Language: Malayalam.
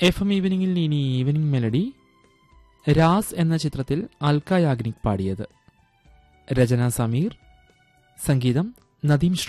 എഫ് എം ഈവനിങ്ങിൽ ഇനി ഈവനിങ് മെലഡി. രാസ് എന്ന ചിത്രത്തിൽ അൽക്ക യാഗ്നിക് പാടിയത്. രചന സമീർ, സംഗീതം നദീം